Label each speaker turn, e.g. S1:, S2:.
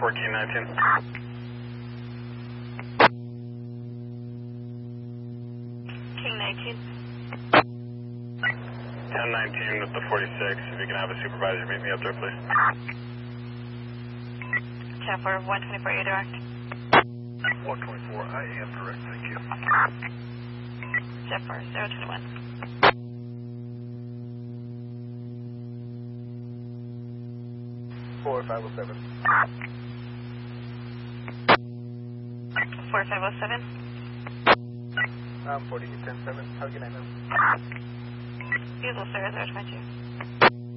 S1: King 19.
S2: King 19.
S1: 1019 with the 46. If you can have a supervisor meet me up there, please.
S2: 10-4, 124, you direct.
S3: 124, I am direct, thank you.
S2: 10-4, 021.
S3: 4507.
S2: 4507.
S3: 40, 10-7, how can I know?
S2: Diesel, sir, 022.